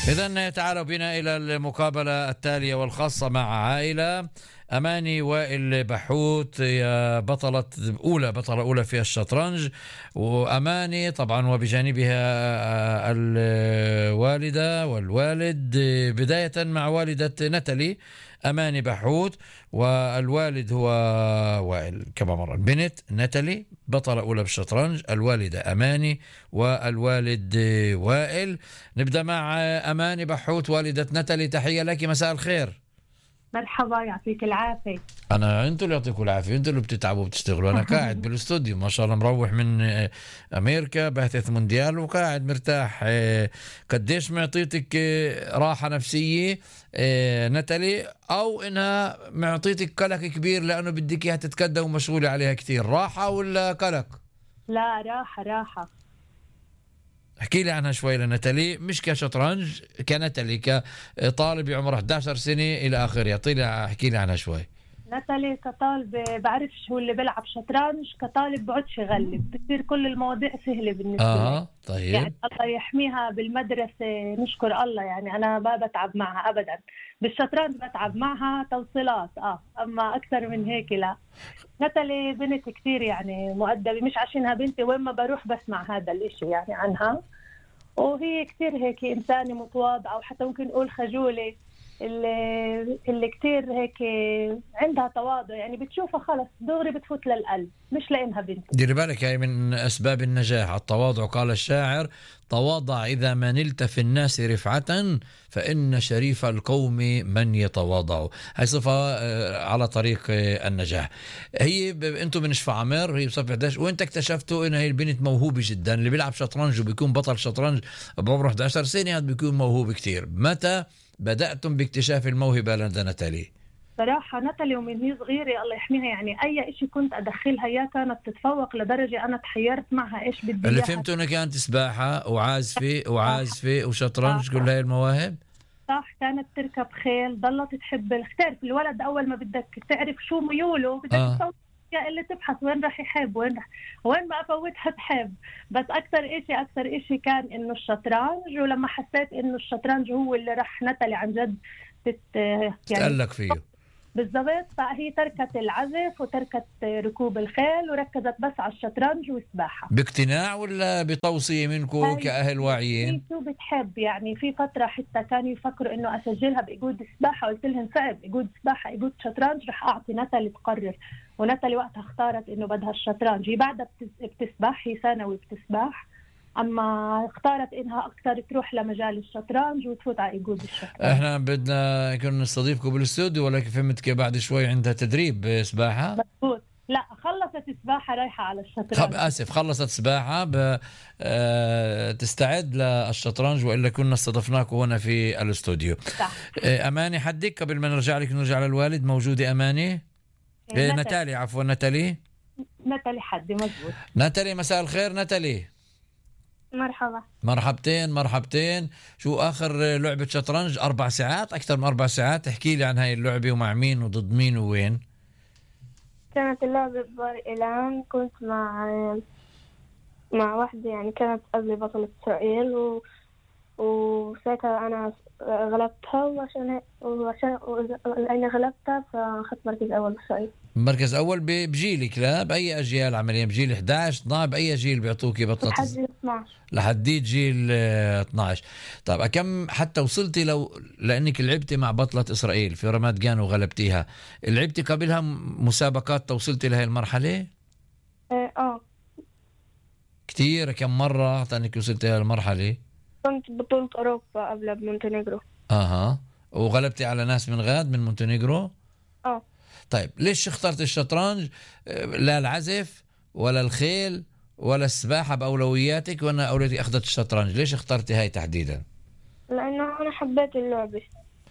إذن تعالوا بنا إلى المقابلة التالية والخاصة مع عائلة أماني وائل بحوت، يا بطلة أولى في الشطرنج. وأماني طبعا وبجانبها الوالدة والوالد، بداية مع والدة نتالي أماني بحوت، والوالد هو وائل. كما مرة بنت نتالي بطلة أولى بالشطرنج، الوالدة أماني والوالد وائل. نبدأ مع أماني بحوت والدة نتالي. تحية لك، مساء الخير. مرحبا، يعطيك العافية. انتوا اللي يعطيكم العافيه، انتوا اللي بتتعبوا وبتشتغلوا. انا قاعد بالاستوديو ما شاء الله، مروح من امريكا باحث مونديال وقاعد مرتاح. قديش معطيتك راحه نفسيه نتالي، او انها معطيتك قلق كبير لانه بدك اياها تتقدم ومشغوله عليها كثير؟ راحه ولا قلق؟ لا، راحة. احكي لي عنها شوي لنتالي، مش كشطرنج، كنتالي كطالب عمره 11 سنه الى اخره. احكي لي عنها شوي. نتالي كطالب بعرفش هو اللي بيلعب شطرنج، كطالب بعدش يغلب، بتصير كل المواضيع سهلة بالنسبة لي. طيب. يعني الله يحميها بالمدرسة، نشكر الله. يعني أنا ما بتعب معها أبدا. بالشطرنج بتعب معها توصيلات، أما أكثر من هيك لا. نتالي بنت كثير يعني مؤدبة، مش عشانها بنتي وين ما بروح بسمع هذا الاشي يعني عنها. وهي كثير هيك إنسانة متواضعة، وحتى ممكن نقول خجولة، اللي كتير هيك عندها تواضع. يعني بتشوفها خلص دغري بتفوت للقلب، مش لأنها بنت. ديري بالك، هاي من أسباب النجاح التواضع. قال الشاعر: تواضع إذا ما نلت في الناس رفعة، فإن شريف القوم من يتواضع. هاي صفة على طريق النجاح. أنتم من شفعمر، هي بصف 11، وأنت اكتشفتوا إن هي البنت موهوبة جدا. اللي بيلعب شطرنج وبيكون بطل شطرنج بعمره 11 سنة هذا بيكون موهوب كتير. متى بدأتم باكتشاف الموهبة لدى نتالي؟ صراحة نتالي ومن هي صغيرة الله يحميها، يعني أي إشي كنت أدخلها إياه كانت تتفوق، لدرجة أنا تحيرت معها إيش بدي اللي إياها. فهمته إنها كانت سباحة وعازفة وشطرنج، كل هاي المواهب. صح، كانت تركب خيل، ضلت تحب الخيل. في الولد أول ما بدك تعرف شو ميوله بدك تفوت اللي تبحث وين راح يحب، وين ما أفوتها تحب. بس أكثر إشي كان إنه الشطرنج. ولما حسيت إنه الشطرنج هو اللي راح نتالي عن جد يعني تتألق فيه بالضبط، فهي تركت العزف وتركت ركوب الخيل وركزت بس على الشطرنج والسباحة. باقتناع ولا بتوصية منكم كأهل واعيين؟ شو بتحب يعني. في فترة حتى كانوا يفكروا إنه أسجلها بإيجود السباحة، قلت لهم صعب، إيجود سباحة إيجود شطرنج، رح أعطي نتالي تقرر. ونتالي وقتها اختارت إنه بدها الشطرنج. هي بعدها بتسبح، هي ثانوي بتسبح، أما اختارت إنها أكثر تروح لمجال الشطرنج وتفوت على إيجود الشطرنج. احنا بدنا كنا نستضيفكم بالاستوديو، ولكن فهمت بعد شوي عندها تدريب سباحة. مضبوط. لا، خلصت سباحة رايحة على الشطرنج. خلصت سباحة تستعد للشطرنج، وإلا كنا استضفناكم هنا في الاستوديو. صح. أماني، حدك قبل ما نرجع للوالد. موجودة أماني؟ نتالي، عفوا نتالي حدي مزبوط. نتالي، مساء الخير نتالي. مرحبا. مرحبتين. شو آخر لعبة شطرنج؟ 4 ساعات، أكثر من 4 ساعات. احكي لي عن هاي اللعبة ومع مين وضد مين ووين. كانت اللعبة بدار إيلان، كنت مع واحدة يعني كانت قبل بطلة إسرائيل، وساعتها أنا غلبتها، وعشان أنا غلبتها فأخذت مركز أول بالصعيد. مركز أول بجيلك؟ لا، بأي أجيال عمليا؟ بجيل 11 12؟ بأي جيل بيعطوكي بطلة؟ لحد 12. لحديت جيل 12. طيب كم حتى وصلتي لأنك لعبتي مع بطلة إسرائيل في رماد جان وغلبتيها؟ لعبتي قبلها مسابقات توصلتي لهي المرحلة؟ كتير. كم مرة أنك وصلتي لهي المرحلة؟ كنت بطولة أوروبا قبل بمونتينيغرو. وغلبتي على ناس من غاد من مونتينيغرو؟ طيب ليش اخترت الشطرنج؟ لا العزف ولا الخيل ولا السباحة بأولوياتك، وأنا أولوياتي أخذت الشطرنج. ليش اخترتي هاي تحديدا؟ لأنه أنا حبيت اللعبة.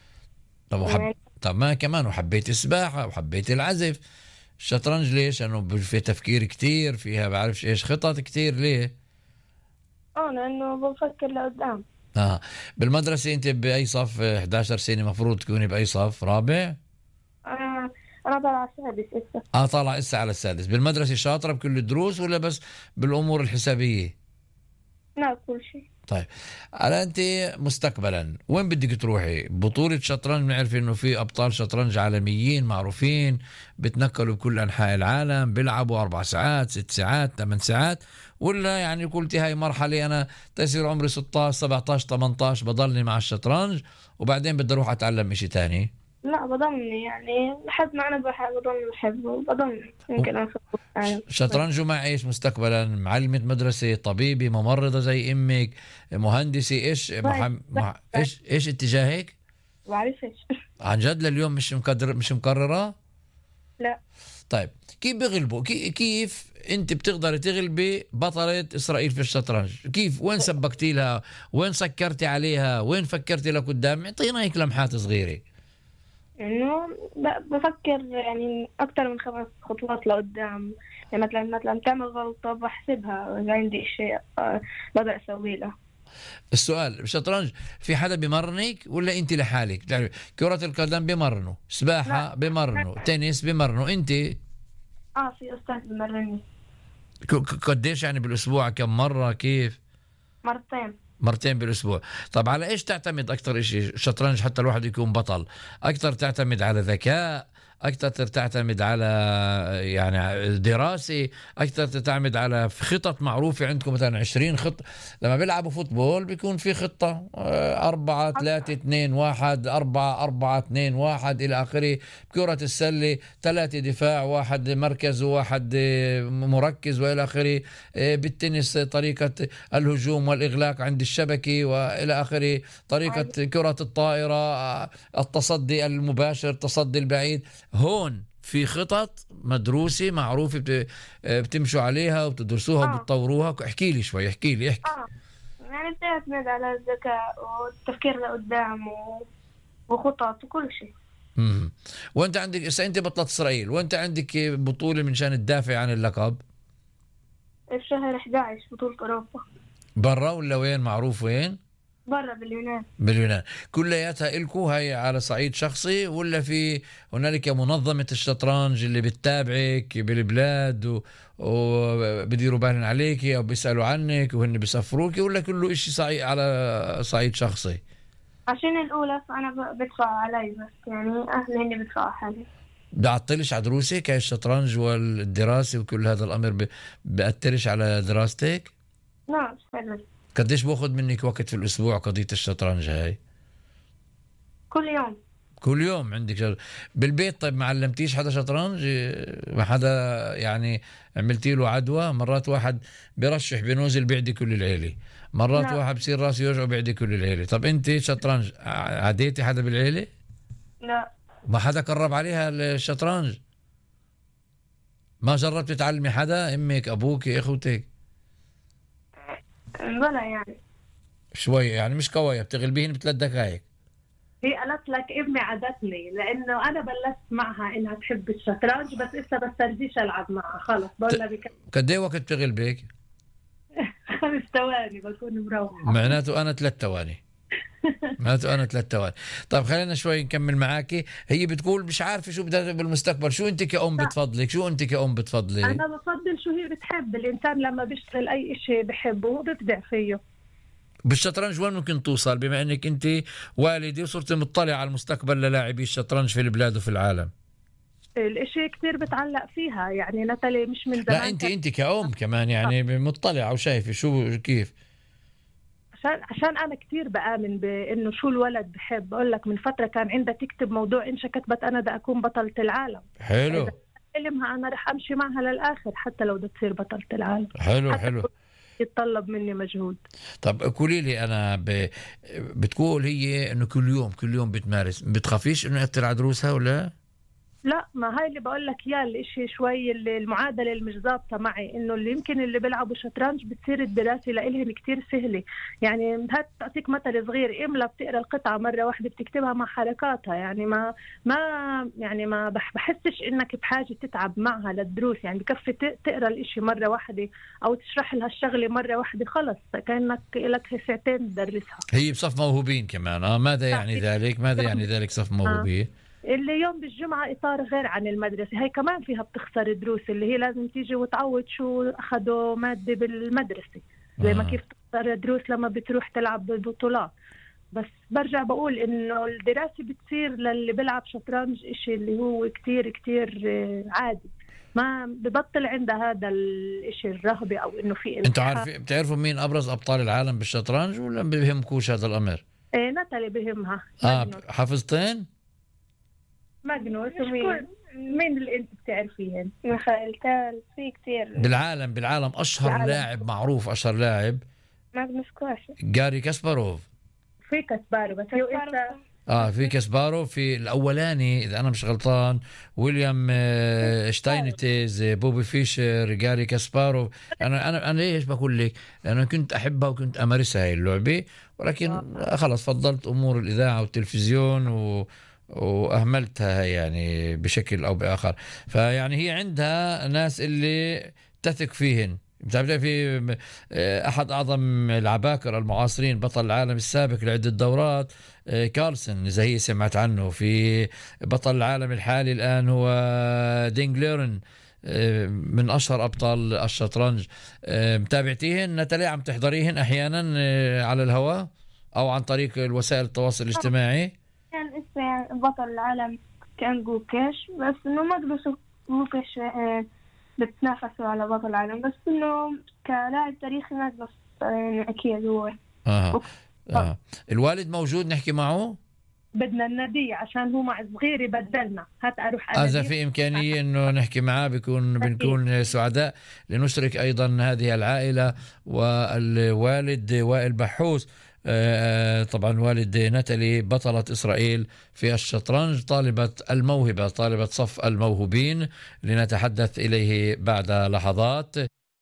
طب ما كمان وحبيت السباحة وحبيت العزف. الشطرنج ليش؟ لأنه في تفكير كتير، فيها بعرفش إيش خطط كتير. ليه؟ لأنه بفكر لقدام. بالمدرسة أنت بأي صف؟ 11 سنة مفروض تكوني بأي صف؟ رابع؟ أنا طالعة السادس إسا. طالعة إسا على السادس. بالمدرسة شاطرة بكل الدروس ولا بس بالأمور الحسابية؟ لا، كل شيء. طيب على أنت مستقبلا وين بدك تروحي؟ بطولة شطرنج، بنعرف إنه في أبطال شطرنج عالميين معروفين بتنقلوا بكل أنحاء العالم، بيلعبوا 4 ساعات 6 ساعات 8 ساعات، ولا يعني قلتي هاي مرحلة أنا تصير عمري 16 17 18 بضلني مع الشطرنج وبعدين بدي أروح أتعلم إشي تاني؟ لا بضلني يعني لحد ما أنا بضل بحبه بضلني يمكن أنا شطرنج مع ايش مستقبلا؟ معلمة مدرسة، طبيبة، ممرضة زي امك، مهندسة، ايش ايش اتجاهك؟ بعرفش. عن جد لليوم مش مقررة؟ لا. طيب كيف بيغلبوا؟ كيف انت بتقدري تغلبي بطلة اسرائيل في الشطرنج؟ كيف؟ وين سبقتي لها؟ وين سكرتي عليها؟ وين فكرتي لقدام؟ اعطينا هيك لمحات صغيرة. إنه بفكر يعني أكتر من 5 خطوات لقدام. يعني مثلا تعمل غلطة بحسبها إذا عندي شيء بقدر أسوي له. السؤال بالشطرنج في حدا بمرنك ولا انت لحالك؟ بتعرفي كرة القدم بمرنوا، سباحة بمرنوا، تنس بمرنوا، انت في أستاذ بمرني. قديش يعني بالاسبوع؟ كم مرة؟ كيف؟ مرتين بالاسبوع. طب على ايش تعتمد اكثر شيء الشطرنج حتى الواحد يكون بطل؟ اكثر تعتمد على ذكاء، اكثر تعتمد على يعني دراسه، اكثر تعتمد على خطط معروفه عندكم مثلا 20 خطه؟ لما بيلعبوا فوتبول بيكون في خطه 4 3 2 1 4 4 2 1 الى اخره. بكره السله 3 دفاع 1 مركز وواحد مركز والى اخره. بالتنس طريقه الهجوم والاغلاق عند الشبكه والى اخره. طريقه كره الطائره التصدي المباشر، التصدي البعيد. هون في خطط مدروسة معروفة بتمشوا عليها وبتدرسوها وبتطوروها. احكي لي شوي، احكي لي. يعني بتعتمد على الذكاء والتفكير لقدام وخطط وكل شيء. وانت عندك انت بطلة اسرائيل وانت عندك بطولة من شان تدافع عن اللقب؟ في شهر 11 بطولة اوروبا. برا ولا وين؟ معروف وين؟ برا باليونان. كلياتها إلكو هاي على صعيد شخصي ولا في هنالك منظمة الشطرنج اللي بتتابعك بالبلاد وبديروا بالهم عليك او بيسألوا عنك وهن بيسفروك، ولا كله اشي صعيد على صعيد شخصي؟ عشان الأولى فأنا بدفع علي بس، يعني أهلي هني بدفعوا حالي. بعطلش على دروسك؟ هاي الشطرنج والدراسة وكل هذا الأمر بأثرش على دراستك؟ لا مش قديش باخذ منك وقت في الأسبوع قضية الشطرنج هاي؟ كل يوم عندك بالبيت؟ طيب ما علمتيش حدا شطرنج؟ ما حدا يعني عملتي له عدوى؟ مرات واحد برشح بنوزل بيعدي كل العيلة، مرات لا. واحد بصير راسه يوجعه بيعدي كل العيلة. طب انت شطرنج عديتي حدا بالعيلة؟ لا. ما حدا قرب عليها الشطرنج؟ ما جربت تعلمي حدا؟ امك، ابوك، اخوتك؟ بلا يعني شوي يعني مش قوية، بتغلبيهن ب3 دقائق. هي قالت لك ابني عادتني لانه انا بلشت معها انها تحب الشطرنج بس لسه بسترجيش العب معها خلص بقول قد ايه وقت بتغلبك؟ 5 ثواني بكون مروحة. معناته انا 3 ثواني. معناته انا 3 ثواني. طيب خلينا شوي نكمل معاكي. هي بتقول مش عارفه شو بدها بالمستقبل. شو انت كأم بتفضلك؟ انا بفضل شو هي بتحب. الانسان لما بيشتغل اي شيء بحبه بيبدع فيه. بالشطرنج وين ممكن توصل بما انك انت والدي وصرت مطلع على المستقبل للاعبي الشطرنج في البلاد وفي العالم؟ الاشي كتير بتعلق فيها يعني نتالي مش من زمان. لا انت كأم كمان يعني مطلعة وشايفة شو كيف. عشان انا كتير بآمن بانه شو الولد بحب. اقول لك من فترة كان عندها تكتب موضوع انشا كتبت انا بدي اكون بطلة العالم. حلو. علمها انا رح امشي معها للاخر حتى لو بدها تصير بطلة العالم. حلو. يتطلب مني مجهود. طب قولي لي انا بتقول هي انه كل يوم بتمارس، بتخافيش انه يأثر على دروسها ولا؟ لا ما هاي اللي بقول لك اياه الاشي شوي اللي المعادله اللي مش ظابطه معي انه اللي يمكن اللي بيلعبوا شطرنج بتصير الدراسه لإلهم كتير سهله. يعني هات اعطيك مثل صغير. املا بتقرا القطعه مره واحده بتكتبها مع حركاتها. يعني ما بحسش انك بحاجه تتعب معها للدروس. يعني بكفي تقرا الاشي مره واحده او تشرح لها الشغله مره واحده خلص كانك لك ساعتين تدرسها. هي بصف موهوبين كمان. ماذا يعني ذلك صف موهوبين؟ اللي يوم بالجمعة إطار غير عن المدرسة. هاي كمان فيها بتخسر دروس اللي هي لازم تيجي وتعوض شو أخذوا مادة بالمدرسة زي ما كيف دروس لما بتروح تلعب بالبطولات. بس برجع بقول إنه الدراسة بتصير للي بيلعب شطرنج إشي اللي هو كتير كتير عادي، ما ببطل عندها هذا الإشي الرهبة أو إنه في انتوا بتعرفوا مين ابرز ابطال العالم بالشطرنج ولا ما بيهمكوش هذا الامر؟ ناتالي بهمها. حافظتين؟ ماجنوس مين اللي انت بتعرفيهن؟ ميخائيل تال، في كتير بالعالم اشهر لاعب معروف، اشهر لاعب ماجنوس كارلسن، جاري كاسباروف. في كاسبارو بس في كاسباروف، في الاولاني اذا انا مش غلطان ويليام شتاينتز، بوبي فيشر، جاري كاسباروف. انا ليش بقول لك؟ لانه كنت احبها وكنت امارسها هاي اللعبه، ولكن خلص فضلت امور الاذاعه والتلفزيون واهملتها يعني بشكل او باخر. فيعني هي عندها ناس اللي تثق فيهن. في احد اعظم العباقرة المعاصرين، بطل العالم السابق لعدة دورات، كارلسن، اذا هي سمعت عنه. في بطل العالم الحالي الان هو دينغليرن، من اشهر ابطال الشطرنج. متابعتيهن ناتالي؟ عم تحضريهن احيانا على الهواء او عن طريق وسائل التواصل الاجتماعي؟ كان اسمه بطل العالم كان جوكيش، بس انه ما قدروا جوكيش بتنافسوا على بطل العالم، بس انه كلاعب تاريخي ما قدر يعني اكيد هو. الوالد موجود نحكي معه؟ بدنا النادي عشان هو مع صغيري بدلنا، هات اروح اذا في امكانيه انه نحكي معاه بنكون سعداء لنشرك ايضا هذه العائله والوالد وائل بحوث. طبعا والد ناتالي بطلة إسرائيل في الشطرنج، طالبة الموهبة، طالبة صف الموهوبين، لنتحدث إليه بعد لحظات.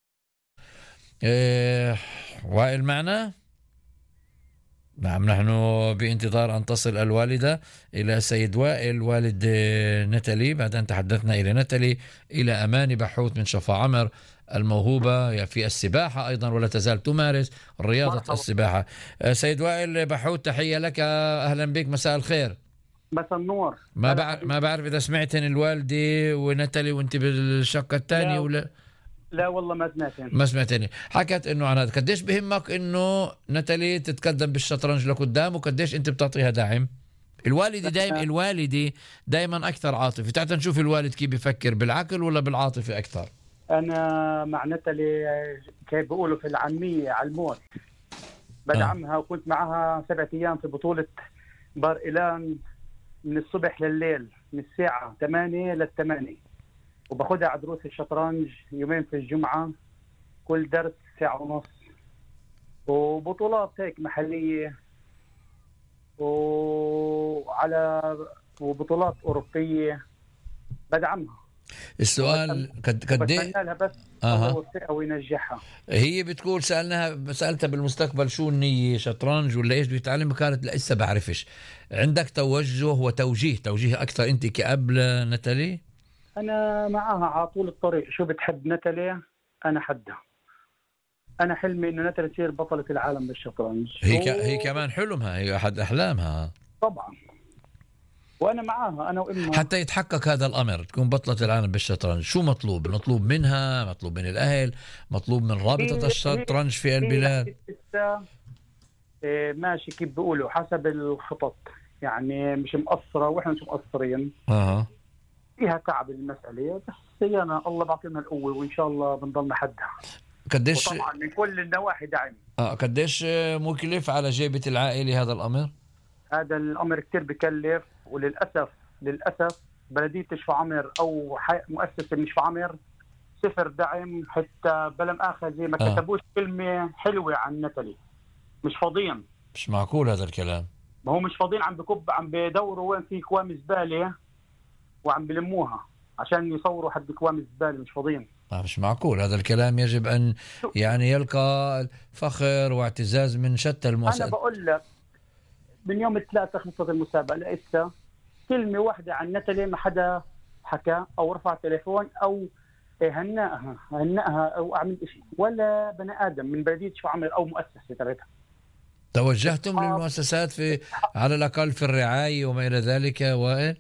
وائل معنا؟ نعم، نحن بانتظار أن تصل الوالدة إلى سيد وائل والد ناتالي. بعد أن تحدثنا إلى ناتالي، إلى أماني بحوث من شفا عمر، الموهوبة في السباحة أيضا، ولا تزال تمارس رياضة السباحة. سيد وائل بحوث، تحية لك، أهلا بك، مساء الخير. مساء النور. ما بعرف إذا سمعتن الوالدة وناتالي وانت بالشقة الثانية ولا لا؟ والله ما سمعتني. حكت انه عن هذا. قديش بهمك انه ناتالي تتقدم بالشطرنج لقدام، وقديش انت بتعطيها دعم؟ الوالدة دائما اكثر عاطفي. تعال نشوف الوالد كيف بيفكر، بالعقل ولا بالعاطفة اكثر؟ انا مع ناتالي كيف بيقولوا في العامية على الموت، بدعمها. وكنت معها 7 أيام في بطولة بار إيلان من الصبح لليل، من الساعة 8 لل8، وباخدها على دروس الشطرنج يومين في الجمعة، كل درس 1.5 ساعة، وبطولات هيك محلية وبطولات أوروبية بدعمها. السؤال بتمنى لها بس الله يوفقها وينجحها. هي بتقول سألتها بالمستقبل شو النية، شطرنج ولا ايش بيتعلم؟ كانت لسه بعرفش. عندك توجه وتوجيه أكثر أنت كأب لناتالي؟ أنا معاها على طول الطريق. شو بتحب ناتالي؟ أنا حدها. أنا حلمي إنه ناتالي تصير بطلة العالم بالشطرنج. هي كمان حلمها، هي أحد أحلامها طبعا، وأنا معاها، أنا وإمها، حتى يتحقق هذا الأمر، تكون بطلة العالم بالشطرنج. شو مطلوب؟ مطلوب منها، مطلوب من الأهل، مطلوب من رابطة الشطرنج في البلاد. ماشي كيف بيقولوا حسب الخطط، يعني مش مقصرة وإحنا مش مقصرين. فيها تعب المسألة، بس أنا الله بعطينا القوة وإن شاء الله بنضلنا حدها. قديش طبعا من كل النواحي دعم. قديش مكلف على جيبة العائلة هذا الأمر؟ هذا الأمر كتير بكلف، وللأسف بلدية شفا عمر أو مؤسسة من شفا عمر صفر دعم، حتى بلم آخر زي ما كتبوش كلمة حلوة عن ناتالي. مش فاضيين. مش معقول هذا الكلام. ما هو مش فاضيين، عم بيدوروا وين في كوام زبالة وعم بلموها عشان يصوروا حد كوام الزبالة. مش فاضيين. مش معقول هذا الكلام. يجب أن يعني يلقى فخر واعتزاز من شتى المؤسسات. أنا بقول لك من يوم 3 خلصت المسابقة لسه كلمة واحدة عن ناتالي ما حدا حكى أو رفع تليفون أو هنأها أو أعمل شيء، ولا بني آدم من بلدية شفا عمر أو مؤسسة تبعتها. توجهتم للمؤسسات في على الأقل في الرعاية وما إلى ذلك وائل؟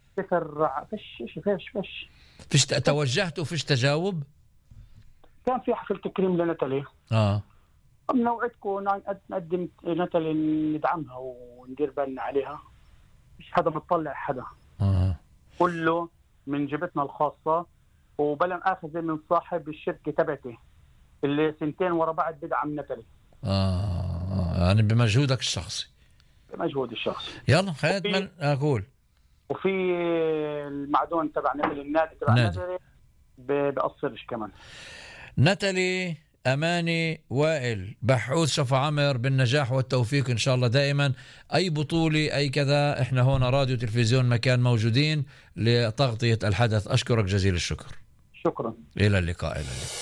فيش توجهتوا؟ فيش تجاوب؟ كان في حفل تكريم لناتالي. بنوعدكم نقدم نتالي ندعمها وندير بالنا عليها، مش حدا مطلع حدا. كله من جبتنا الخاصة، وبلا مآخذة من صاحب الشركة تبعتي اللي 2 ورا بعض بدعم نتالي. يعني بمجهودك الشخصي. بمجهود الشخصي. يلا خيات من أقول. وفي المعدون تبع نتالي، النادي تبع نتالي بقصرش كمان. نتالي أماني وائل بحوث شفا عمر بالنجاح والتوفيق إن شاء الله دائما. أي بطولة أي كذا إحنا هون راديو تلفزيون مكان موجودين لتغطية الحدث. أشكرك جزيل الشكر. شكرا. إلى اللقاء.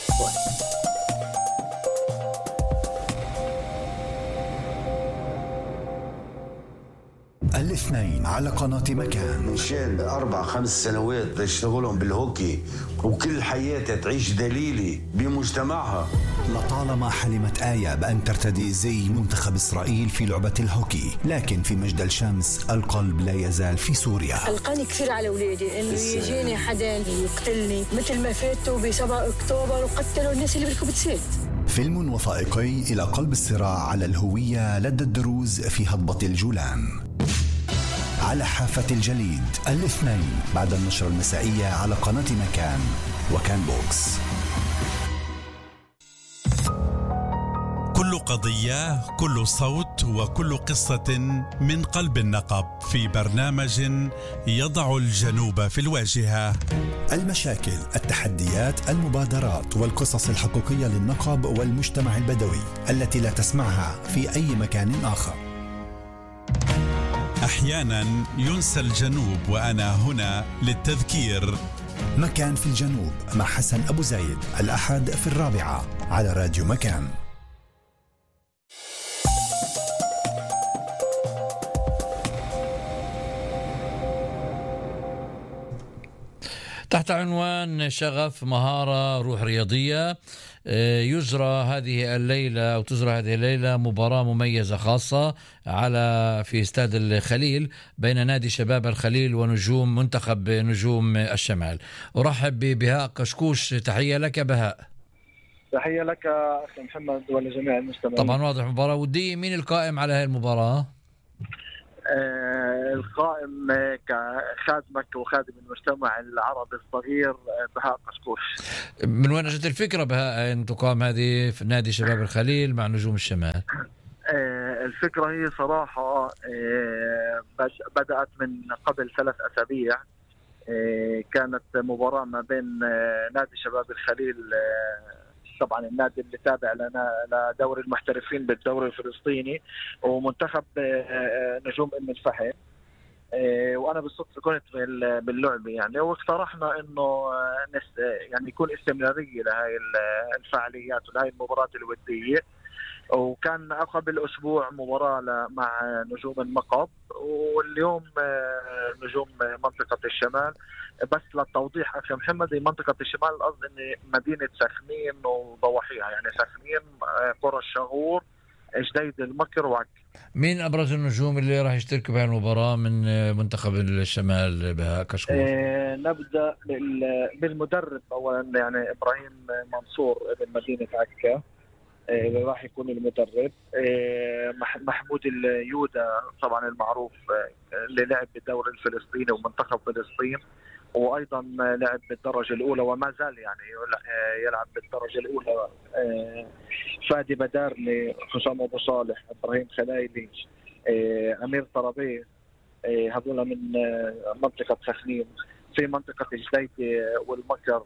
الاثنين على قناة مكان. من شان 4-5 سنوات تشتغلهم بالهوكي وكل حياتها تعيش دليلي بمجتمعها. لطالما حلمت آية بأن ترتدي زي منتخب إسرائيل في لعبة الهوكي، لكن في مجد الشمس القلب لا يزال في سوريا. قلقاني كثير على أولادي إنه يجيني حدا يقتلني مثل ما فاتوا ب7 أكتوبر وقتلوا الناس اللي بركبوا بسيت. فيلم وثائقي إلى قلب الصراع على الهوية لدى الدروز في هضبة الجولان. على حافة الجليد الاثنين بعد النشرة المسائية على قناة مكان وكان بوكس. كل قضية، كل صوت، وكل قصة من قلب النقب في برنامج يضع الجنوب في الواجهة. المشاكل، التحديات، المبادرات والقصص الحقيقية للنقب والمجتمع البدوي التي لا تسمعها في أي مكان آخر. أحيانا ينسى الجنوب وأنا هنا للتذكير. مكان في الجنوب مع حسن أبو زايد، الأحد في 4 على راديو مكان. تحت عنوان شغف مهارة روح رياضية يجرى هذه الليلة أو تجرى هذه الليلة مباراة مميزة خاصة في استاد الخليل بين نادي شباب الخليل ونجوم منتخب نجوم الشمال. أرحب ببهاء قشقوش. تحية لك بهاء. تحية لك أخي محمد ولجميع المستمعين. طبعا واضح مباراة ودية. مين القائم على هذه المباراة؟ القائم كخادمك وخادم المجتمع العربي الصغير بهاء قشقوش. من وين اجت الفكرة بهاء ان تقام هذه في نادي شباب الخليل مع نجوم الشمال؟ الفكرة هي صراحة بدأت من قبل 3 أسابيع. كانت مباراة ما بين نادي شباب الخليل، طبعا النادي اللي تابع لنا لدوري المحترفين بالدوري الفلسطيني، ومنتخب نجوم ام الفحم. وانا بالصدفه كنت باللعبه يعني، واقترحنا انه يعني يكون استمراريه لهي الفعاليات ولهي المباريات الوديه. وكان قبل اسبوع مباراه مع نجوم النقب، واليوم نجوم منطقه الشمال. بس للتوضيح اخي محمد، منطقه الشمال القصد ان مدينه سخنين وضواحيها، يعني سخنين، قرى الشغور، جديد المكر وعك. مين ابرز النجوم اللي راح يشتركوا بهذه المباراه من منتخب الشمال بهاء قشقوش؟ نبدا بالمدرب اولا، يعني ابراهيم منصور ابن مدينه عكا راح يكون المدرب. محمود اليودا طبعا المعروف اللي لعب بالدوري الفلسطيني ومنتخب فلسطين، وايضا لعب بالدرجه الاولى وما زال يعني يلعب بالدرجه الاولى. فادي بدارني، حسام ابو صالح، ابراهيم خلايلي، امير طرابيه، هذول من منطقه سخنين. في منطقه جديده والمكر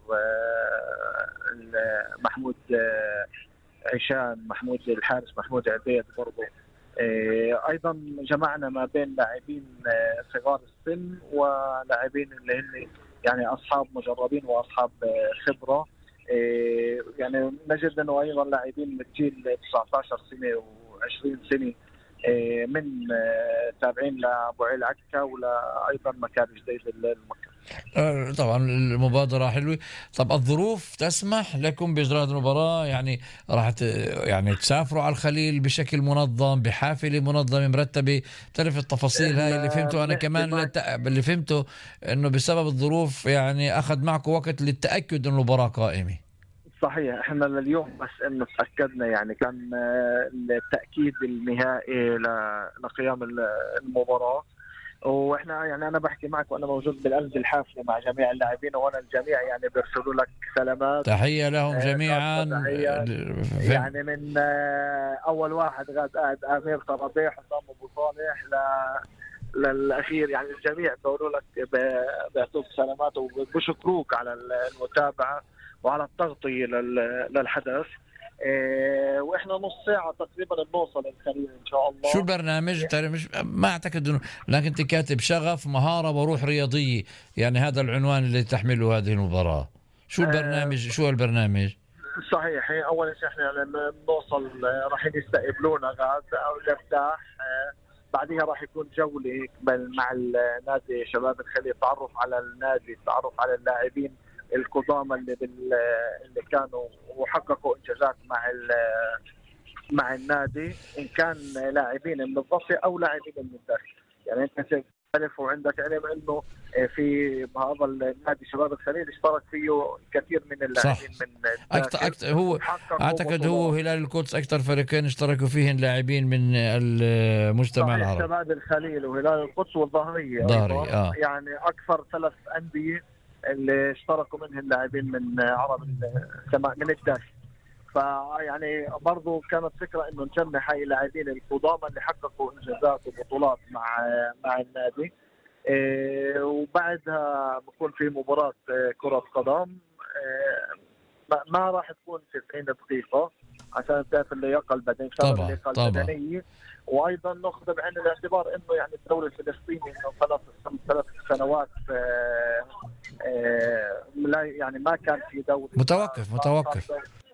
محمود عشان، محمود الحارس، محمود عبيد برضه. ايضا جمعنا ما بين لاعبين صغار السن ولاعبين اللي هن يعني اصحاب مجربين واصحاب خبره. يعني نجد انه ايضا لاعبين من جيل 19 سنه و20 سنه من تابعين لابو عيل عكا ولا ايضا مكان جديد المكر. طبعا المبادرة حلوة. طب الظروف تسمح لكم بإجراء المباراة؟ يعني راح يعني تسافروا على الخليل بشكل منظم بحافلة منظمة مرتبة؟ تعرف التفاصيل هاي اللي فهمته أنا كمان. اللي فهمته أنه بسبب الظروف يعني أخذ معكم وقت للتأكد أن المباراة قائمة. صحيح. احنا لليوم بس انه تاكدنا، يعني كان التاكيد النهائي لقيام المباراه، واحنا يعني انا بحكي معك وانا موجود بالقلب الحافله مع جميع اللاعبين، وانا الجميع يعني بيرسلوا لك سلامات، تحية لهم جميعا. يعني من اول واحد قاعد امير طرابيح، حسام ابو صالح للاخير، يعني الجميع بيقولوا لك بيعطوك سلامات وبشكروك على المتابعه وعلى التغطيه للحدث. واحنا نص ساعه تقريبا بنوصل الخليل ان شاء الله. شو البرنامج؟ مش ما اعتقد انه، لكن انت كاتب شغف مهاره وروح رياضيه، يعني هذا العنوان اللي تحمله هذه المباراه. شو البرنامج؟ شو البرنامج؟ صحيح. اول شيء احنا لما بنوصل راح يستقبلونا غاد او الافتتاح، بعدها راح يكون جوله مع النادي شباب الخليل، تعرف على النادي، تعرف على اللاعبين القدامى اللي كانوا وحققوا انجازات مع النادي، ان كان لاعبين من الضفه او لاعبين من الداخل. يعني انت تعرف وعندك علم انه في هذا النادي شباب الخليل اشترك فيه كثير من اللاعبين من الداخل. هو اعتقد هو هلال القدس اكثر فريقين اشتركوا فيهم لاعبين من المجتمع العربي. شباب الخليل وهلال القدس والظهريه يعني اكثر 3 انديه اللي اشتركوا منهم اللاعبين من عرب من الداخل. فيعني برضو كانت فكره انه نجمع هاي اللاعبين القدامى اللي حققوا انجازات وبطولات مع النادي. وبعدها بكون في مباراه كره قدم، ما راح تكون في 90 دقيقه عشان تعرف اللياقه البدنيه، البدنيه، وايضا ناخذ بعين الاعتبار انه يعني الدوري الفلسطيني انه 3 سنوات يعني ما كان في دوري متوقف.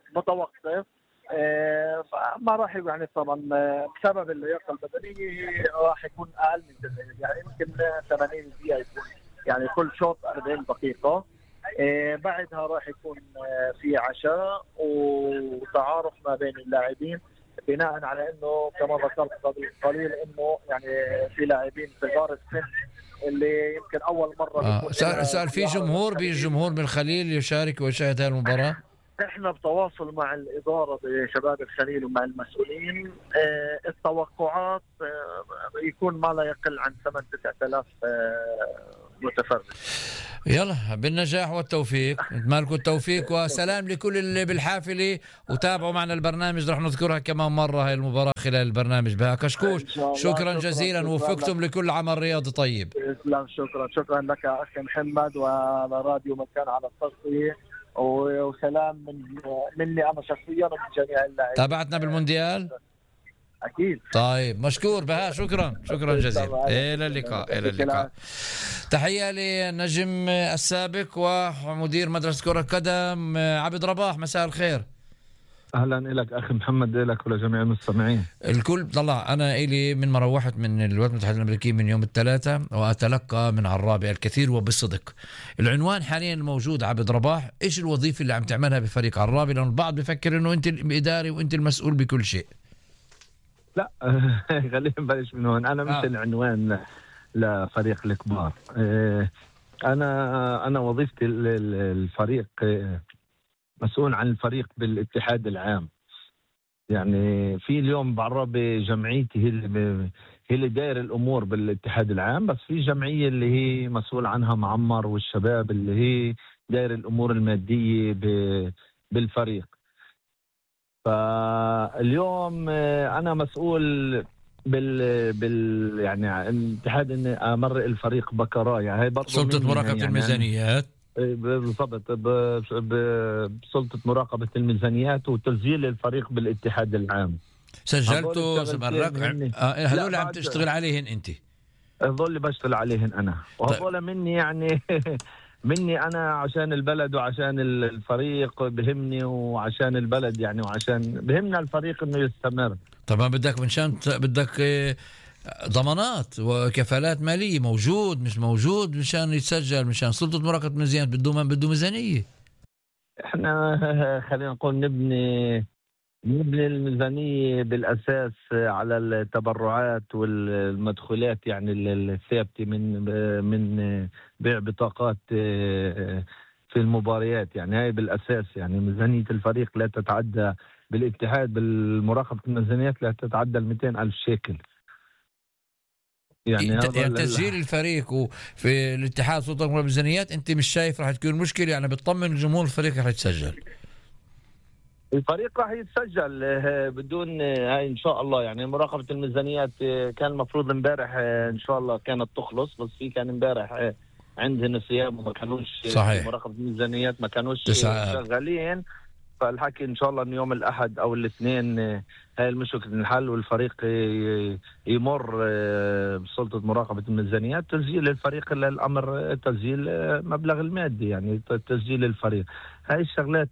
فما راح يعني طبعا بسبب اللياقه البدنيه راح يكون اقل من 90، يعني يمكن 80 دقيقه يكون، يعني كل شوط 40 دقيقه. بعدها راح يكون في عشاء وتعارف ما بين اللاعبين، بناء على انه كما ذكرت قبل قليل انه يعني في لاعبين صغار السن اللي يمكن اول مره سأل في جمهور من الخليل يشارك ويشاهد هذه المباراه. احنا بتواصل مع الاداره بشباب الخليل ومع المسؤولين، التوقعات يكون ما لا يقل عن 8-9,000 متفرج. يلا بالنجاح والتوفيق، نتمنى لكم التوفيق، وسلام لكل اللي بالحافله وتابعوا معنا البرنامج. رح نذكرها كمان مره هاي المباراه خلال البرنامج بها. كشكوش شكرا جزيلا، ووفقتم لكل عمل رياضي طيب. شكرا لك اخي محمد وعلى راديو مكان على التغطيه، وسلام مني انا شخصيا ومن جميع اللاعبين. تابعتنا بالمونديال اكيد. طيب مشكور بها، شكرا جزيلا. الى اللقاء. تحيه للنجم السابق ومدير مدرسه كره قدم عبد رباح، مساء الخير. اهلا لك اخي محمد، لك ولجميع المستمعين. الكل طلع، انا الي من ما روحت من الولايات المتحده الامريكيه من يوم الثلاثاء، واتلقى من عرابي الكثير وبالصدق. العنوان حاليا الموجود عبد رباح، ايش الوظيفه اللي عم تعملها بفريق عرابي؟ لانه البعض بفكر انه انت الاداري وانت المسؤول بكل شيء. لا خلينا نبلش من هون. انا مش العنوان لفريق الكبار. انا وظيفتي الفريق مسؤول عن الفريق بالاتحاد العام. يعني في اليوم بعرابي جمعيتي هي اللي داير الامور بالاتحاد العام، بس في جمعيه اللي هي مسؤول عنها معمر والشباب اللي هي داير الامور الماديه بالفريق. فاليوم انا مسؤول يعني الاتحاد اني امرق الفريق بكرايا، هي برضه سلطه مراقبه يعني الميزانيات. بالضبط، بسلطه مراقبه الميزانيات وتسجيل الفريق بالاتحاد العام. سجلته هذول عم تشتغل عليهن انت؟ هذول اللي بشتغل عليهن انا، وهذول مني يعني مني انا عشان البلد وعشان الفريق بهمني، وعشان البلد يعني، وعشان بهمنا الفريق انه يستمر. طبعا بدك ضمانات وكفالات ماليه، موجود مش موجود مشان يتسجل، مشان سلطه مراقبه الميزانيات بده ميزانيه. احنا خلينا نقول نبني الميزانيه بالاساس على التبرعات والمدخولات، يعني الثابته من بيع بطاقات في المباريات. يعني هاي بالأساس، يعني ميزانية الفريق لا تتعدى بالاتحاد بالمراقبة الميزانيات لا تتعدى 200,000 شيكل. يعني تسجيل الفريق وفي الاتحاد سلطة الميزانيات انت مش شايف راح تكون مشكلة؟ يعني بتطمن الجمهور الفريق راح يتسجل؟ الفريق راح يتسجل بدون هاي ان شاء الله. يعني مراقبة الميزانيات كان المفروض امبارح ان شاء الله كانت تخلص، بس في كان امبارح عندنا صيام وما كانوش صحيح. مراقبة الميزانيات ما كانوش شغالين، فالحكي ان شاء الله ان يوم الاحد او الاثنين هاي المشكلة تنحل والفريق يمر بسلطة مراقبة الميزانيات تسجيل الفريق. الامر تسجيل مبلغ المادي، يعني تسجيل الفريق. هاي الشغلات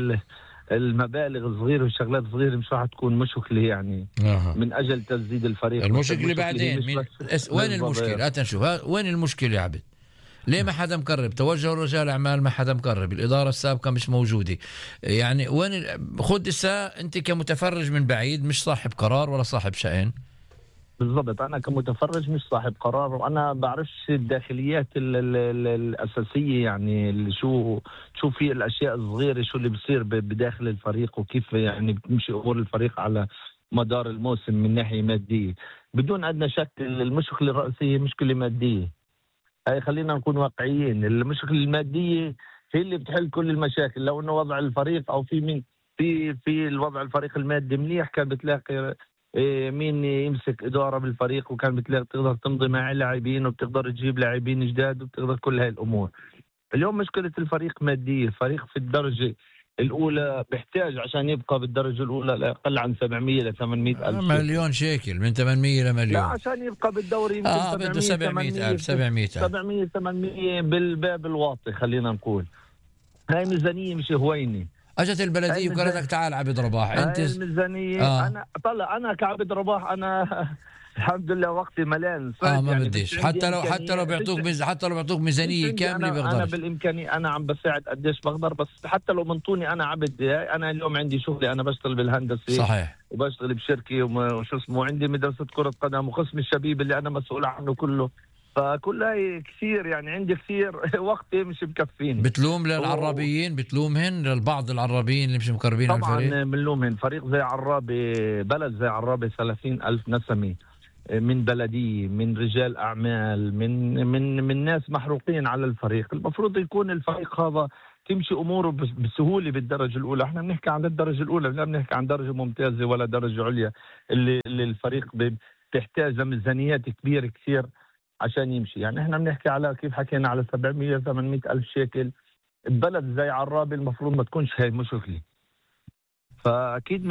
المبالغ الصغيرة والشغلات الصغيرة مش راح تكون مشكلة يعني من أجل تسديد الفريق. المشكلة بعدين وين المشكلة؟ أتنشوف وين المشكلة يا عبد؟ ليه ما حدا مقرب؟ توجه رجال أعمال ما حدا مقرب، الإدارة السابقة مش موجودة. يعني وين خد أنت كمتفرج من بعيد مش صاحب قرار ولا صاحب شأن. بالضبط، أنا كمتفرج مش صاحب قرار وأنا بعرفش الداخليات الأساسية، يعني اللي شو في الأشياء الصغيرة شو اللي بصير بداخل الفريق وكيف يعني بتمشي أمور الفريق على مدار الموسم من ناحية مادية. بدون أدنى شك المشكلة الرئيسية مشكلة مادية. هاي خلينا نكون واقعيين، المشكلة المادية هي اللي بتحل كل المشاكل. لو إنه وضع الفريق أو في الوضع الفريق المادي منيح كان بتلاقي مين يمسك إدارة بالفريق، وكان بتلاقي تقدر تمضي مع لاعبين وبتقدر تجيب لاعبين جداد وبتقدر كل هاي الأمور. اليوم مشكلة الفريق مادية. الفريق في الدرجة الأولى بيحتاج عشان يبقى بالدرجة الأولى لا أقل عن 700 ل 800 ألف مليون شيكل، من 800 لمليون. لا عشان يبقى بالدوري يمكن بده 700 ألف 700 بالباب الواطي خلينا نقول. هاي ميزانية مش هوينة. اجت البلديه وقالت لك تعال عبد رباح انت الميزانيه. انا كعبد رباح انا الحمد لله وقتي ملان. ما يعني بديش حتى لو بيعطوك ميزانيه كامله بيقدر. انا بالامكانيه انا عم بساعد قديش بقدر، بس حتى لو منطوني انا عبد. انا اليوم عندي شغلي، انا بشتغل بالهندسه صحيح وبشتغل بشركه وشو اسمه، عندي مدرسه كره قدم وقسم الشبيب اللي انا مسؤول عنه كله. فكل هاي كثير يعني عندي كثير وقتي مش مكفيني. بتلوم للعرابيين؟ بتلومهن للبعض العرابيين اللي مش مقربين على الفريق؟ طبعا بنلومهن. فريق زي عرابي، بلد زي عرابي 30,000 نسمة من بلدية، من رجال أعمال، من ناس محروقين على الفريق. المفروض يكون الفريق هذا تمشي أموره بسهولة بالدرجة الأولى. احنا بنحكي عن الدرجة الأولى، لا بنحكي عن درجة ممتازة ولا درجة عليا اللي الفريق بتحتاج ميزانيات كبيرة كثير عشان يمشي. يعني احنا بنحكي على كيف حكينا على 700-800 ألف شيكل. بلد زي عرابي المفروض ما تكونش هاي مشكلة. فأكيد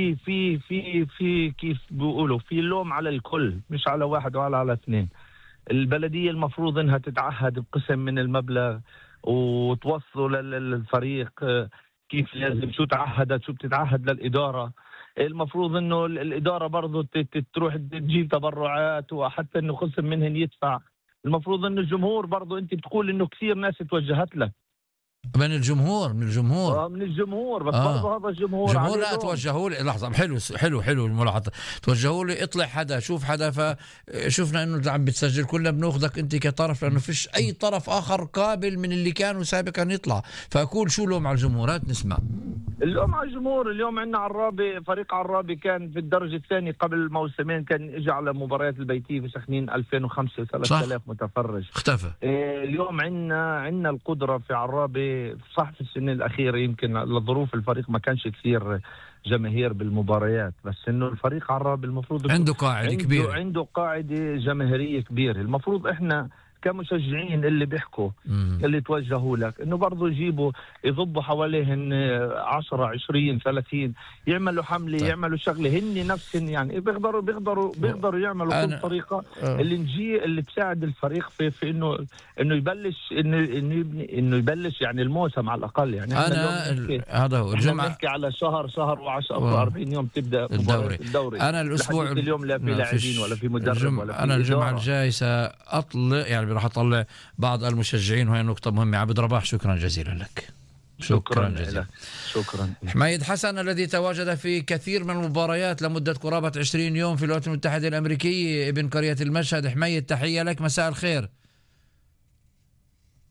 في كيف بيقولوا في لوم على الكل مش على واحد ولا على اثنين. البلدية المفروض انها تتعهد بقسم من المبلغ وتوصله للفريق كيف لازم، شو تعهدت شو بتتعهد للإدارة. المفروض انه الإدارة برضو تروح تجيب تبرعات وحتى انه قسم منهن يدفع. المفروض انه الجمهور برضو انت بتقول انه كثير ناس توجهت لك من الجمهور بس برضه هذا الجمهور لا توجهوا لي لحظه. حلو الملاحظه. توجهوا لي اطلع حدا شوف حدا، فشوفنا انه عم بتسجل كلنا بناخذك انت كطرف، لانه فيش اي طرف اخر قابل من اللي كانوا سابقا يطلع. فاقول شو لوم على الجمهورات؟ نسمع اللوم على الجمهور. اليوم عندنا عرابي، فريق عرابي كان في الدرجه الثانيه قبل موسمين، كان اجى على مباريات البيتيه في سخنين 2005 3000 متفرج اختفى. اليوم عندنا القدره في عرابي صح. في السنين الأخيرة يمكن لظروف الفريق ما كانش كثير جماهير بالمباريات، بس إنه الفريق عرابي المفروض عنده قاعدة كبيرة، عنده قاعدة جماهيرية كبيرة. المفروض إحنا كمشجعين اللي بيحكوا اللي توجهوا لك إنه برضو يضبوا حواليهن 10 20 30 يعملوا حملة يعملوا شغلة هن نفسهم يعني بيقدروا يعملوا كل طريقة اللي تساعد الفريق في إنه يبلش إنه يبلش يعني الموسم على الأقل. يعني هذا هو الجمعة نحكي على شهر و10 40 يوم تبدأ الدوري. أنا الأسبوع اليوم لا في لاعبين ولا في مدرب ولا في أنا الجمعة الجاي سأطلع يعني راح أطلع بعض المشجعين، وهي نقطة مهمة. عبد رباح شكرا جزيلا لك. شكرا جزيلا. شكرا. حميد حسن الذي تواجد في كثير من المباريات لمدة قرابة 20 يوم في الولايات المتحدة الأمريكية، ابن قرية المشهد. حميد تحية لك، مساء الخير.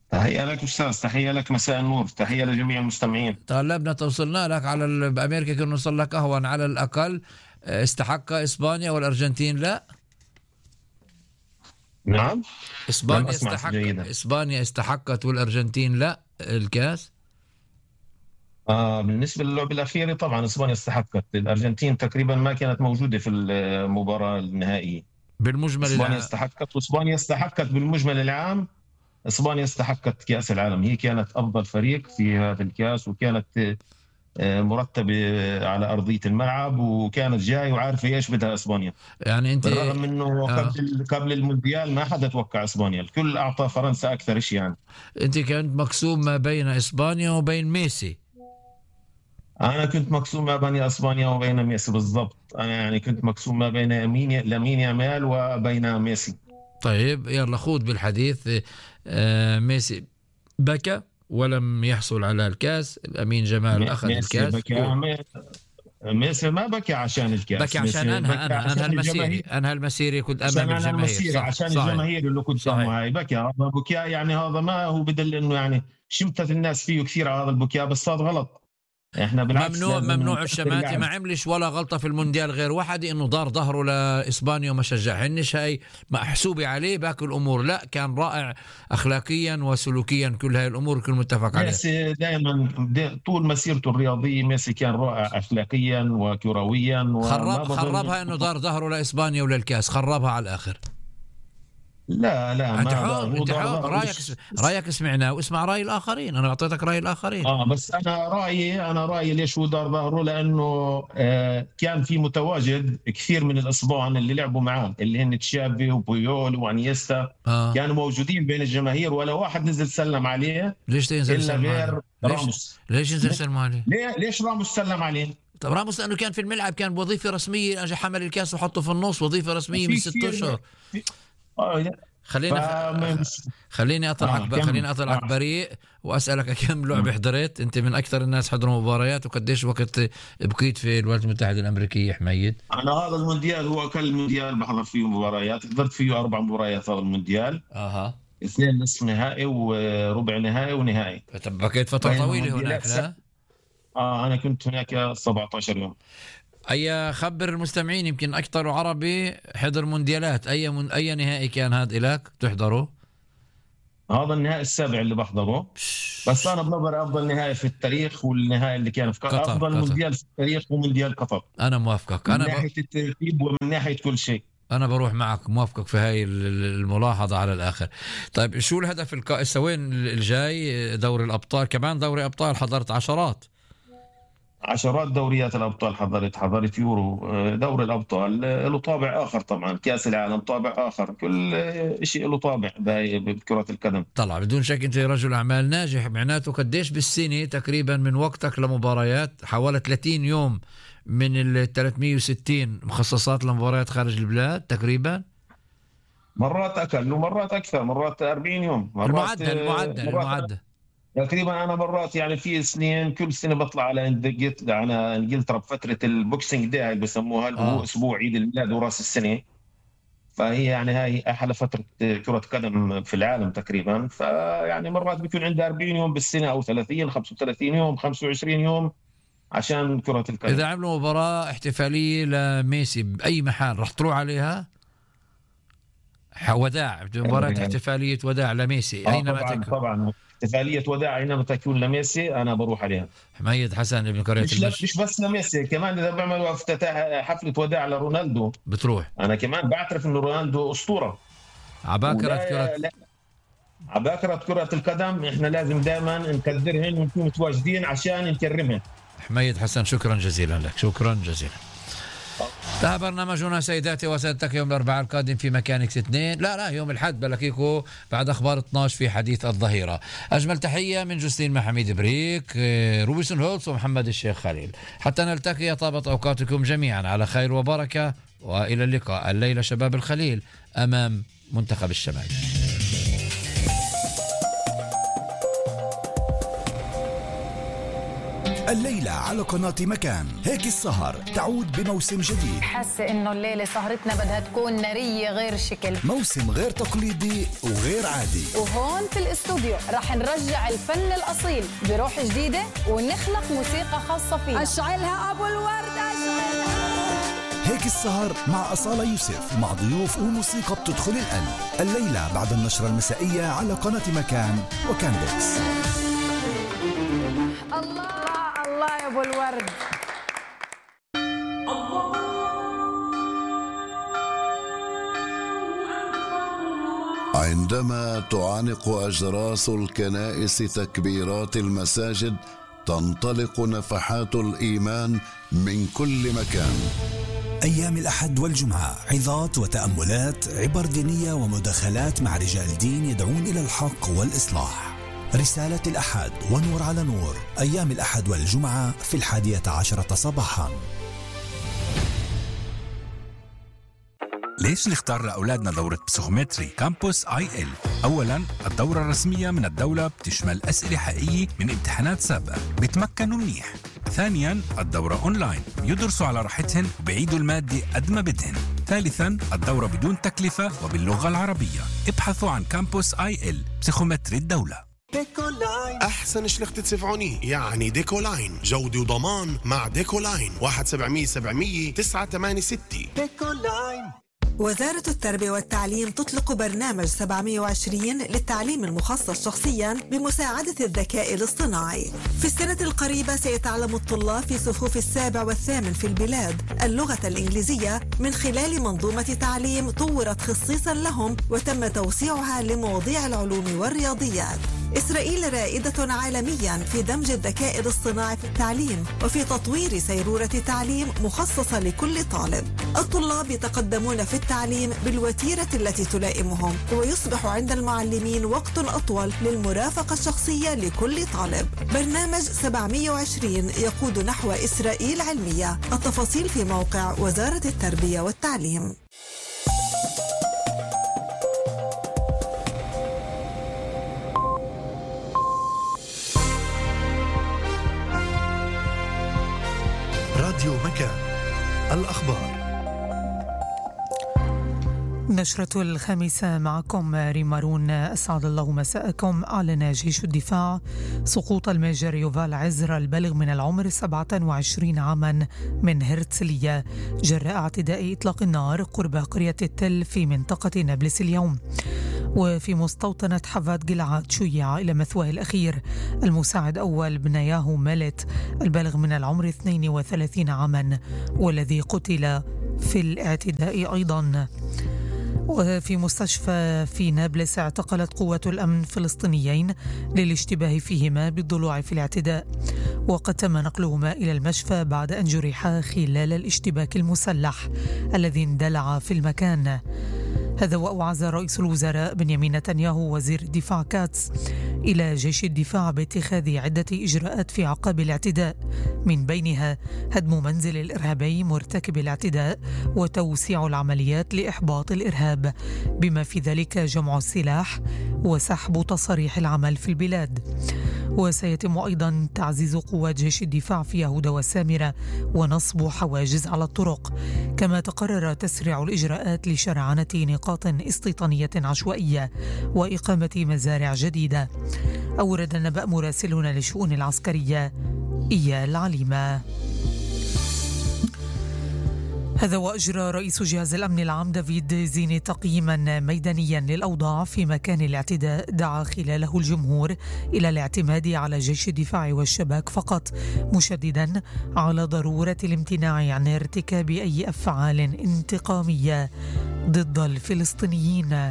تحية لك أستاذ، تحية لك، مساء النور، تحية لجميع المستمعين. طلبنا توصلنا لك على بأمريكا كنا نوصل لك أهون على الأقل. استحق إسبانيا والأرجنتين لا؟ نعم، إسبانيا استحقت والأرجنتين لا الكاس؟ بالنسبة للعبة الأخيرة طبعا إسبانيا استحقت، الأرجنتين تقريبا ما كانت موجودة في المباراة النهائية. بالمجمل إسبانيا استحقت، وإسبانيا استحقت بالمجمل العام. إسبانيا استحقت كأس العالم، هي كانت أفضل فريق في هذا الكأس، وكانت مرتبة على أرضية الملعب، وكانت جاي وعارفة إيش بدها إسبانيا. يعني أنت بالرغم إنه قبل المونديال ما حدا توقع إسبانيا، الكل أعطى فرنسا أكثر شيء. يعني أنت كنت مقسوم ما بين إسبانيا وبين ميسي. أنا كنت مقسوم ما بين إسبانيا وبين ميسي بالضبط. أنا يعني كنت مقسوم ما بين لامين يامال وبين ميسي. طيب يلا خوض بالحديث. ميسي بكى ولم يحصل على الكاس، الأمين جمال أخذ الكاس. ميسي ما بكى عشان الكاس، بكى عشان أنهى المسيرة كنت أمام الجماهير. عشان الجماهير اللي كنت هاي بكى. هذا بكاء يعني هذا ما هو بدل إنه يعني شمتت الناس فيه كثير على هذا البكاء، بس هذا غلط. احنا بالعكس ممنوع الشماتة. ما عملش ولا غلطة في المونديال غير واحدة، انه دار ظهره لإسبانيا وما شجعهنش. هاي محسوبة عليه باقي الامور لا، كان رائع اخلاقيا وسلوكيا، كل هاي الامور كل متفق عليها. ميسي دائما طول مسيرته الرياضية ميسي كان رائع اخلاقيا وكرويا. خربها انه دار ظهره لإسبانيا وللكاس، خربها على الاخر. لا انت حر. رايك سمعناه واسمع راي الاخرين. انا اعطيتك راي الاخرين. بس انا رايي ليش هو دار ظهره، لانه كان في متواجد كثير من الاسبان اللي لعبوا معاه، اللي هن تشافي وبويول وانيستا. كانوا موجودين بين الجماهير، ولا واحد نزل سلم عليه. ليش تنزل سلم غير راموس؟ ليش نزل سلم عليه؟ ليش راموس سلم عليه؟ طب راموس لانه كان في الملعب، كان بوظيفه رسميه، اجى حمل الكاس وحطه في النص، وظيفه رسميه من 6 اشهر. خليني اطلعك بريء واسالك كم لعبه حضرت انت؟ من اكثر الناس حضروا مباريات، وقديش وقت بقيت في الولايات المتحده الامريكيه حميد؟ انا هذا المونديال هو اقل مونديال بحضر فيه مباريات، حضرت فيه 4 مباريات هذا المونديال. 2 نصف نهائي وربع نهائي ونهائي. طب بقيت فتره طويله هناك لا؟ انا كنت هناك 17 يوم. خبر المستمعين، يمكن أكثر عربي حضر مونديالات. أي نهائي كان هذا إلك تحضره؟ هذا النهائي السابع اللي بحضره، بس أنا بنظر أفضل نهائي في التاريخ، والنهائي اللي كان في قطر. أفضل مونديال في التاريخ هو مونديال قطر. أنا موافقك، من ناحية الترتيب ومن ناحية كل شيء. أنا بروح معك، موافقك في هاي الملاحظة على الآخر. طيب شو الهدف السوين الجاي؟ دوري الأبطال، كمان دوري أبطال حضرت عشرات دوريات الأبطال، حضرت يورو. دوري الأبطال له طابع آخر طبعا، كأس العالم طابع آخر، كل شيء له طابع بكرة القدم. طلع بدون شك أنت رجل أعمال ناجح. معناته قديش بالسنة تقريبا من وقتك لمباريات؟ حوالي 30 يوم من ال 360 مخصصات لمباريات خارج البلاد تقريبا. مرات أقل ومرات أكثر، مرات 40 يوم. المعدل تقريبا. انا مرات يعني في سنين كل سنه بطلع على انجلترا بفتره البوكسينج داي بسموها، اللي هو اسبوع عيد الميلاد وراس السنه. فهي يعني هاي احلى فتره كره قدم في العالم تقريبا. فيعني مرات بيكون عندها 40 يوم بالسنه، او 30 35 يوم 25 يوم عشان كره القدم. اذا عملوا مباراه احتفاليه لميسي باي محل رح تروح عليها؟ وداع، مباراه احتفاليه وداع لميسي اينما تكون. طبعا احتفالية وداع أينما تكون لميسي أنا بروح عليها. حميد حسن ابن قرية مش بس لميسي، كمان إذا بيعملوا افتتاح حفلة وداع لرونالدو بتروح. أنا كمان بعترف إنه رونالدو أسطورة. عباكرة كرة القدم إحنا لازم دائما نقدرهن ونكون متواجدين عشان نكرمهن. حميد حسن شكرا جزيلا لك، شكرا جزيلا. انتهى برنامجنا سيداتي وسادتك يوم الأربعاء القادم في مكانكس 2. لا يوم الأحد بلاقيكم بعد أخبار 12 في حديث الظهيرة. أجمل تحية من جوستين محمد بريك، روبرتسون هولتس ومحمد الشيخ خليل. حتى نلتقي، طابت أوقاتكم جميعا على خير وبركة، وإلى اللقاء الليلة شباب الخليل أمام منتخب الشمال. الليلة على قناة مكان. هيك السهر تعود بموسم جديد. حاسة إنه الليلة سهرتنا بدها تكون نارية غير شكل، موسم غير تقليدي وغير عادي. وهون في الاستوديو رح نرجع الفن الأصيل بروح جديدة ونخلق موسيقى خاصة فيه. أشعلها أبو الورد أشعلها. هيك السهر مع أصالة يوسف، مع ضيوف وموسيقى بتدخل القلب. الليلة بعد النشرة المسائية على قناة مكان وكان بوكس. الله الله يا أبو الورد. عندما تعانق أجراس الكنائس تكبيرات المساجد، تنطلق نفحات الإيمان من كل مكان. أيام الأحد والجمعة عظات وتأملات، عبر دينية ومداخلات مع رجال دين يدعون إلى الحق والإصلاح. رسالة الأحد ونور على نور، أيام الأحد والجمعة في 11 صباحا. ليش نختار لأولادنا دورة بسيكومتري كامبوس IL؟ أولاً، الدورة الرسمية من الدولة بتشمل أسئلة حقيقية من امتحانات سابقة، بيتمكنوا منيح. ثانياً، الدورة أونلاين، بيدرسوا على راحتهن وبيعيدوا المادة قد ما بدهن. ثالثاً، الدورة بدون تكلفة وباللغة العربية. ابحثوا عن كامبوس IL بسيكومتري الدولة. ديكولاين أحسن شلخت تدفعوني، يعني ديكولاين جودة وضمان. مع ديكولاين 1-700-700-986. ديكولاين. وزارة التربية والتعليم تطلق برنامج 720 للتعليم المخصص شخصياً بمساعدة الذكاء الاصطناعي. في السنة القريبة سيتعلم الطلاب في صفوف 7 و8 في البلاد اللغة الإنجليزية من خلال منظومة تعليم طورت خصيصاً لهم وتم توسيعها لمواضيع العلوم والرياضيات. إسرائيل رائدة عالمياً في دمج الذكاء الاصطناعي في التعليم وفي تطوير سيرورة تعليم مخصصة لكل طالب. الطلاب يتقدمون في التعليم بالوتيرة التي تلائمهم، ويصبح عند المعلمين وقت أطول للمرافقة الشخصية لكل طالب. برنامج 720 يقود نحو إسرائيل علمية. التفاصيل في موقع وزارة التربية والتعليم. راديو مكان، الأخبار. نشرة الخامسة معكم ريمارون. أسعد الله مساءكم. أعلن جيش الدفاع سقوط الميجر يوفال عزرا البالغ من العمر 27 عاما من هرتسلية جراء اعتداء إطلاق النار قرب قرية التل في منطقة نابلس اليوم. وفي مستوطنة حفاد جلعاد شيع إلى مثواه الأخير المساعد أول بنياهو مالت البالغ من العمر 32 عاما والذي قتل في الاعتداء أيضا. وفي مستشفى في نابلس اعتقلت قوات الأمن فلسطينيين للاشتباه فيهما بالضلوع في الاعتداء، وقد تم نقلهما إلى المشفى بعد أن جرحا خلال الاشتباك المسلح الذي اندلع في المكان. هذا وأوعز رئيس الوزراء بنيامين نتنياهو وزير الدفاع كاتس إلى جيش الدفاع باتخاذ عدة إجراءات في عقاب الاعتداء، من بينها هدم منزل الإرهابي مرتكب الاعتداء وتوسيع العمليات لإحباط الإرهاب، بما في ذلك جمع السلاح وسحب تصاريح العمل في البلاد. وسيتم أيضا تعزيز قوات جيش الدفاع في يهودا والسامرة ونصب حواجز على الطرق، كما تقرر تسريع الإجراءات لشرعنة نقاط استيطانية عشوائية وإقامة مزارع جديدة. أورد النبأ مراسلنا للشؤون العسكرية إيال عليمة. هذا وأجرى رئيس جهاز الأمن العام دافيد زيني تقييما ميدانيا للأوضاع في مكان الاعتداء دعا خلاله الجمهور إلى الاعتماد على جيش الدفاع والشباك فقط، مشددا على ضرورة الامتناع عن ارتكاب أي أفعال انتقامية ضد الفلسطينيين.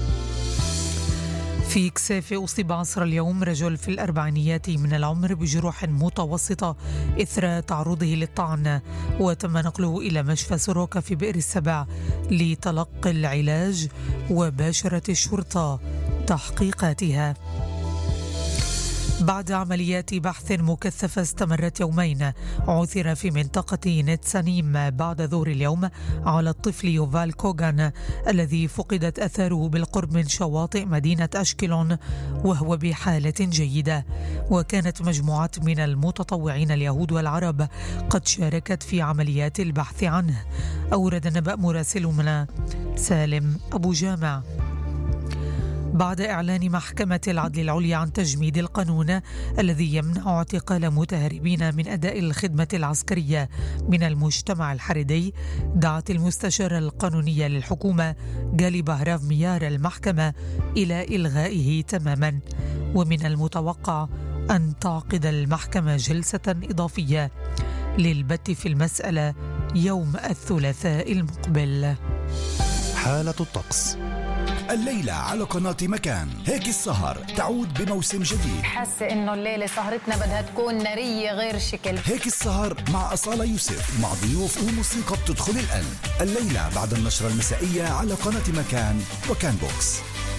في كساف أصيب عصر اليوم رجل في الأربعينيات من العمر بجروح متوسطة إثر تعرضه للطعن، وتم نقله إلى مشفى سوروكا في بئر السبع لتلقي العلاج، وباشرت الشرطة تحقيقاتها. بعد عمليات بحث مكثفة استمرت يومين، عثر في منطقة نتسانيم بعد ظهر اليوم على الطفل يوفال كوغان الذي فقدت أثاره بالقرب من شواطئ مدينة أشكلون وهو بحالة جيدة. وكانت مجموعة من المتطوعين اليهود والعرب قد شاركت في عمليات البحث عنه. أورد النبأ مراسلنا سالم أبو جامع. بعد إعلان محكمة العدل العليا عن تجميد القانون الذي يمنع اعتقال متهربين من أداء الخدمة العسكرية من المجتمع الحريدي، دعت المستشارة القانونية للحكومة جالي بهراف ميار المحكمة إلى إلغائه تماما. ومن المتوقع أن تعقد المحكمة جلسة إضافية للبت في المسألة يوم الثلاثاء المقبل. حالة الطقس الليلة على قناة مكان. هيك السهر تعود بموسم جديد. حاسة إنه الليلة سهرتنا بدها تكون نارية غير شكل. هيك السهر مع أصالة يوسف، مع ضيوف وموسيقى بتدخل القلب. الليلة بعد النشرة المسائية على قناة مكان وكان بوكس.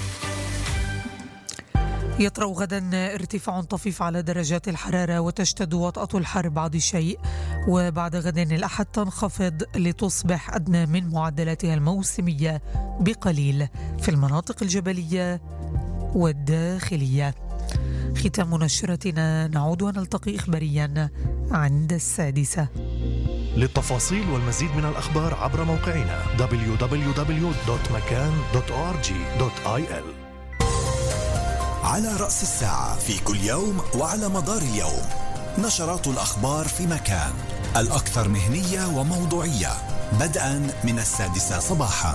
يطرأ غدا ارتفاع طفيف على درجات الحرارة وتشتد وطأة الحر بعض الشيء، وبعد غد الأحد تنخفض لتصبح أدنى من معدلاتها الموسمية بقليل في المناطق الجبلية والداخلية. ختام نشرتنا، نعود ونلتقي إخباريا عند 6. للتفاصيل والمزيد من الأخبار عبر موقعنا www.makan.org.il. على رأس الساعة في كل يوم وعلى مدار اليوم نشرات الأخبار في مكان، الأكثر مهنية وموضوعية، بدءا من 6 صباحا.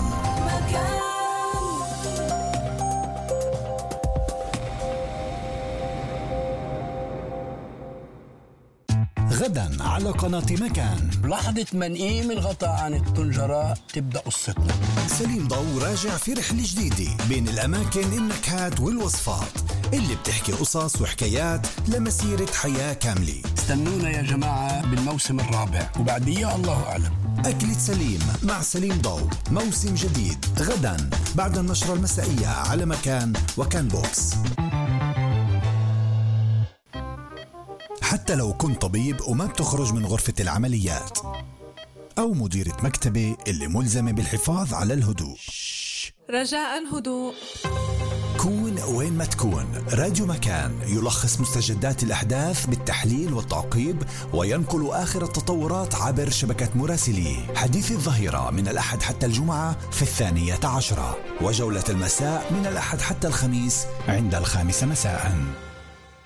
غدا على قناة مكان. بلحظة ما نقيم الغطاء عن الطنجرة تبدأ قصتنا. سليم ضو راجع في رحلة جديدة بين الأماكن، النكهات والوصفات اللي بتحكي قصص وحكايات لمسيرة حياة كاملة. استنونا يا جماعة بالموسم الرابع وبعديها الله أعلم. أكلة سليم مع سليم ضو، موسم جديد غدا بعد النشرة المسائية على مكان وكان بوكس. حتى لو كنت طبيب وما بتخرج من غرفة العمليات، أو مديرة مكتبة اللي ملزمة بالحفاظ على الهدوء، رجاء هدوء. كون وين ما تكون، راديو مكان يلخص مستجدات الأحداث بالتحليل والتعقيب، وينقل آخر التطورات عبر شبكة مراسليه. حديث الظهيرة من الأحد حتى الجمعة في 12، وجولة المساء من الأحد حتى الخميس عند 5 مساء.